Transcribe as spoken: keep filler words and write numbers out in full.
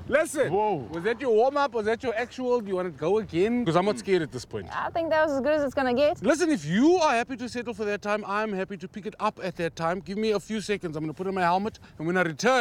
Listen, Whoa. was that your warm-up? Was that your actual? Do you want to go again? Because I'm not scared at this point. I think that was as good as it's gonna get. Listen, if you are happy to settle for that time, I'm happy to pick it up at that time. Give me a few seconds. I'm going to put on my helmet, and when I return,